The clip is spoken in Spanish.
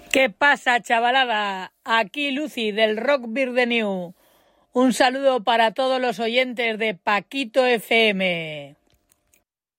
¿Qué pasa, chavalada? Aquí Lucy del Rock Beer de New. Un saludo para todos los oyentes de Paquito FM.